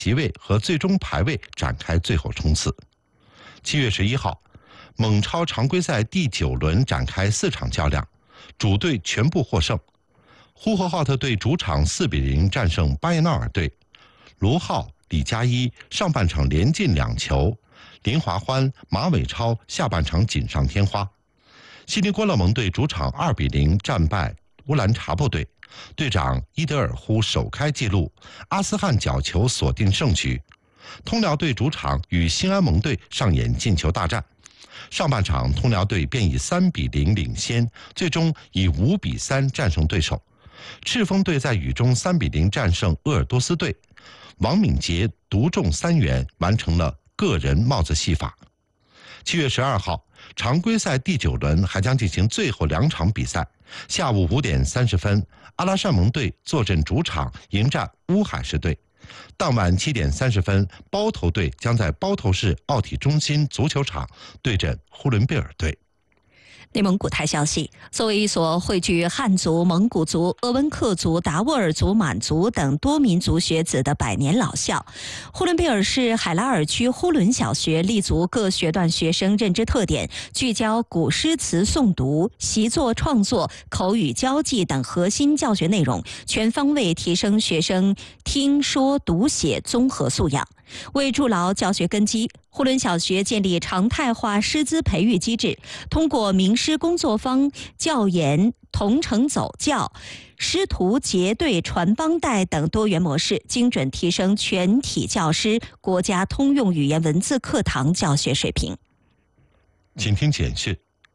席位和最终排位展开最后冲刺。7月11号，蒙超常规赛第9轮展开4场较量，主队全部获胜。呼和浩特队主场4-0战胜巴彦淖尔队，卢浩、李佳一上半场连进2球，林华欢、马伟超下半场锦上添花。悉尼郭勒盟队主场2-0战败乌兰察布队，队长伊德尔呼首开纪录，阿斯汗角球锁定胜局。通辽队主场与新安盟队上演进球大战，上半场通辽队便以3-0领先，最终以5-3战胜对手。赤峰队在雨中3-0战胜鄂尔多斯队，王敏杰独中3元，完成了个人帽子戏法。7月12号，常规赛第9轮还将进行最后2场比赛。下午5点30分，阿拉善盟队坐镇主场迎战乌海市队。当晚7点30分，包头队将在包头市奥体中心足球场对阵呼伦贝尔队。 内蒙古台消息，作为一所汇聚汉族、蒙古族、鄂温克族、达斡尔族、满族等多民族学子的百年老校，呼伦贝尔市海拉尔区呼伦小学立足各学段学生认知特点，聚焦古诗词诵读、习作创作、口语交际等核心教学内容，全方位提升学生听说读写综合素养。为筑牢教学根基，呼伦小学建立常态化师资培育机制，通过名师工作坊、教研、同城走教、师徒结对传帮带等多元模式，精准提升全体教师国家通用语言文字课堂教学水平。 请听简释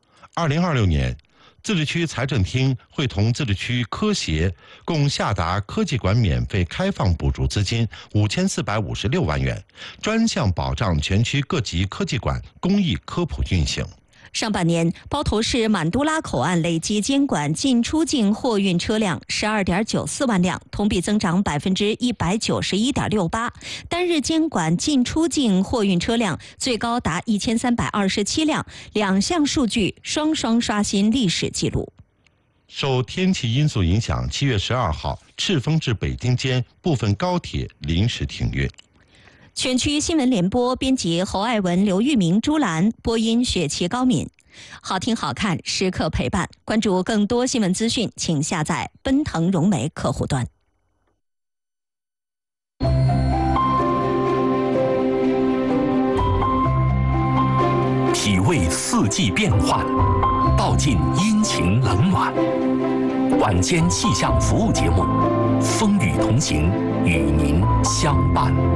：2026年，自治区财政厅会同自治区科协共下达科技馆免费开放补助资金5456万元，专项保障全区各级科技馆公益科普运行。 上半年，包头市满都拉口岸累计监管进出境货运车辆12.94万辆，同比增长191.68%。单日监管进出境货运车辆最高达1327辆，两项数据双双刷新历史纪录。 受天气因素影响，7月12号，赤峰至北京间部分高铁临时停运。 全区新闻联播编辑侯爱文、刘玉明、朱兰，播音雪琪、高敏。好听好看，时刻陪伴。关注更多新闻资讯，请下载奔腾融媒客户端。 体味四季变换，道尽阴晴冷暖。晚间气象服务节目，风雨同行，与您相伴。